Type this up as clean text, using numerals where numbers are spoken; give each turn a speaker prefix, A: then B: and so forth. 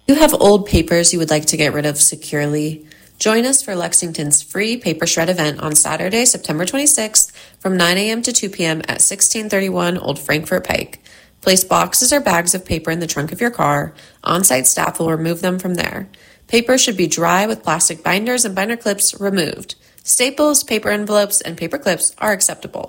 A: You have old papers you would like to get rid of securely? Join us for Lexington's free Paper Shred event on Saturday, September 26th from 9 a.m. to 2 p.m. at 1631 Old Frankfort Pike. Place boxes or bags of paper in the trunk of your car. On-site staff will remove them from there. Paper should be dry with plastic binders and binder clips removed. Staples, paper envelopes, and paper clips are acceptable.